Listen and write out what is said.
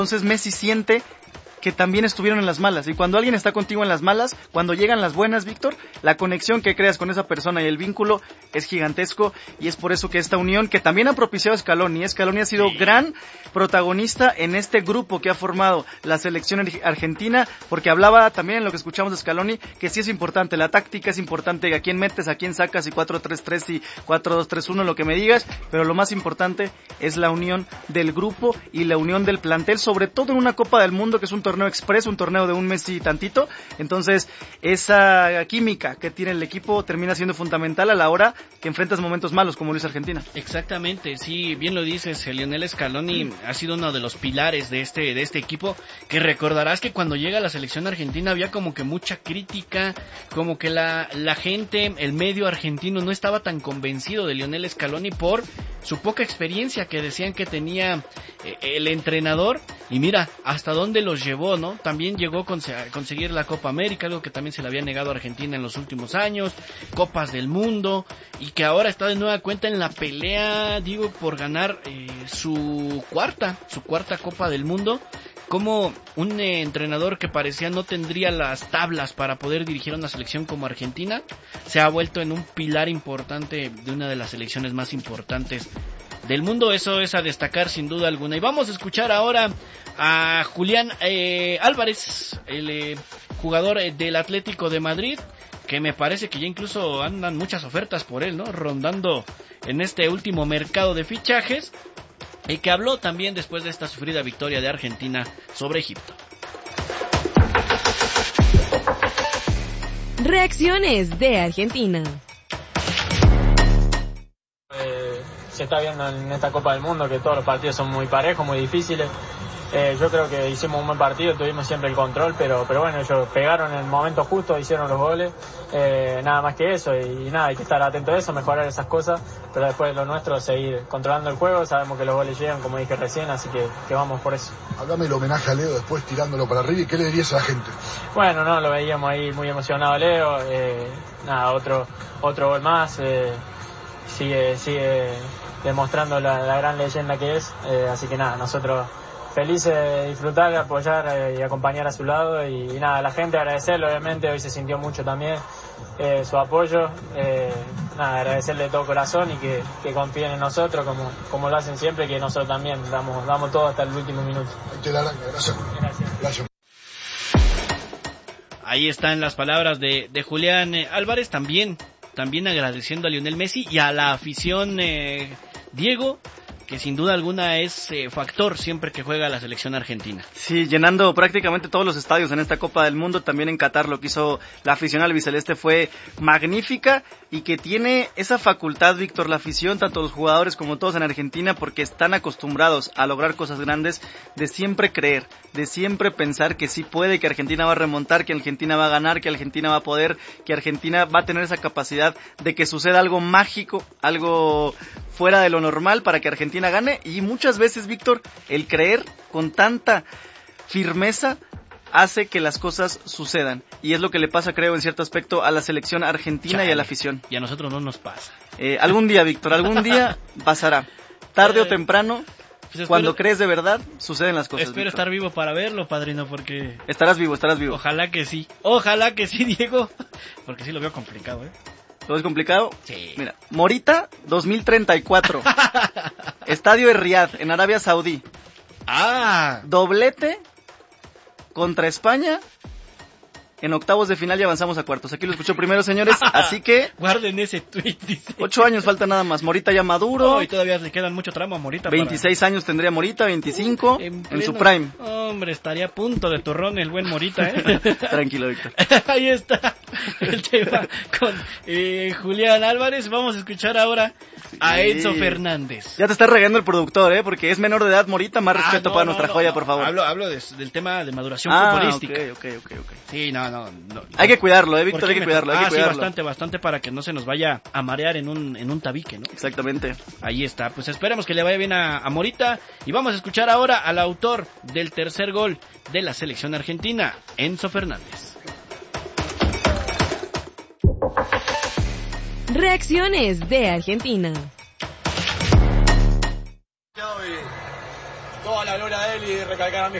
Entonces Messi siente que también estuvieron en las malas, y cuando alguien está contigo en las malas, cuando llegan las buenas, Víctor, la conexión que creas con esa persona y el vínculo es gigantesco, y es por eso que esta unión, que también ha propiciado Scaloni ha sido gran protagonista en este grupo que ha formado la selección argentina, porque hablaba también en lo que escuchamos de Scaloni, que sí es importante, la táctica es importante, a quién metes, a quién sacas, y 4-3-3 y 4-2-3-1, lo que me digas, pero lo más importante es la unión del grupo y la unión del plantel, sobre todo en una Copa del Mundo que es un torneo expreso, un torneo de un mes y tantito. Entonces esa química que tiene el equipo termina siendo fundamental a la hora que enfrentas momentos malos como lo es Argentina. Exactamente, sí, bien lo dices, Lionel Scaloni ha sido uno de los pilares de este equipo, que recordarás que cuando llega a la selección argentina había como que mucha crítica, como que la gente, el medio argentino no estaba tan convencido de Lionel Scaloni por su poca experiencia que decían que tenía el entrenador, y mira hasta dónde los llevó, ¿no? También llegó a conseguir la Copa América, algo que también se le había negado a Argentina en los últimos años, Copas del Mundo, y que ahora está de nueva cuenta en la pelea, digo, por ganar su cuarta Copa del Mundo, como un entrenador que parecía no tendría las tablas para poder dirigir a una selección como Argentina, se ha vuelto en un pilar importante de una de las selecciones más importantes del mundo. Eso es a destacar sin duda alguna. Y vamos a escuchar ahora a Julián Álvarez, el jugador del Atlético de Madrid, que me parece que ya incluso andan muchas ofertas por él, ¿no? Rondando en este último mercado de fichajes, y que habló también después de esta sufrida victoria de Argentina sobre Egipto. Reacciones de Argentina. Se está viendo en esta Copa del Mundo que todos los partidos son muy parejos, muy difíciles. Yo creo que hicimos un buen partido, tuvimos siempre el control, pero bueno, ellos pegaron en el momento justo, hicieron los goles, nada más que eso, y nada, hay que estar atento a eso, mejorar esas cosas, pero después lo nuestro es seguir controlando el juego. Sabemos que los goles llegan, como dije recién, así que vamos por eso. Háblame el homenaje a Leo después tirándolo para arriba, y ¿qué le dirías a la gente? Bueno, no, lo veíamos ahí muy emocionado Leo, nada, otro gol más, sigue demostrando la gran leyenda que es, así que nada, nosotros felices de disfrutar, de apoyar y acompañar a su lado, y nada, la gente agradecerle, obviamente hoy se sintió mucho también su apoyo, nada, agradecerle de todo corazón y que confíen en nosotros como lo hacen siempre, que nosotros también damos todo hasta el último minuto. Gracias. Ahí están las palabras de Julián Álvarez, también agradeciendo a Lionel Messi y a la afición, Diego, que sin duda alguna es factor siempre que juega la selección argentina. Sí, llenando prácticamente todos los estadios en esta Copa del Mundo. También en Qatar lo que hizo la afición albiceleste fue magnífica, y que tiene esa facultad, Víctor, la afición, tanto los jugadores como todos en Argentina, porque están acostumbrados a lograr cosas grandes, de siempre creer, de siempre pensar que sí puede, que Argentina va a remontar, que Argentina va a ganar, que Argentina va a poder, que Argentina va a tener esa capacidad de que suceda algo mágico, algo fuera de lo normal para que Argentina gane. Y muchas veces, Víctor, el creer con tanta firmeza hace que las cosas sucedan, y es lo que le pasa, creo, en cierto aspecto a la selección argentina y a la afición. Y a nosotros no nos pasa. Algún día, Víctor, algún día pasará, tarde o temprano. Pues cuando crees de verdad, suceden las cosas. Espero Víctor. Estar vivo para verlo, padrino, porque... Estarás vivo. Ojalá que sí, Diego, porque sí lo veo complicado, ¿Todo es complicado? Sí. Mira, Morita 2034. Estadio de Riad, en Arabia Saudí. Doblete contra España en octavos de final, y avanzamos a cuartos. Aquí lo escuchó primero, señores, así que... Guarden ese tweet, dice. 8 años falta nada más. Morita ya maduro. Y todavía le quedan mucho tramo a Morita. 26 años tendría Morita, 25 en su prime. Hombre, estaría a punto de turrón el buen Morita, Tranquilo, Víctor. Ahí está el tema con Julián Álvarez. Vamos a escuchar ahora a Enzo Fernández. Ya te está regando el productor, porque es menor de edad Morita. Más respeto para nuestra joya, por favor. Hablo del tema de maduración futbolística. Ok. Sí, no. Hay que cuidarlo, Víctor, hay que cuidarlo. Sí, bastante para que no se nos vaya a marear en un tabique, ¿no? Exactamente. Ahí está, pues esperemos que le vaya bien a Morita, y vamos a escuchar ahora al autor del tercer gol de la selección argentina, Enzo Fernández. Reacciones de Argentina. Toda la gloria de él, y recalcar a mi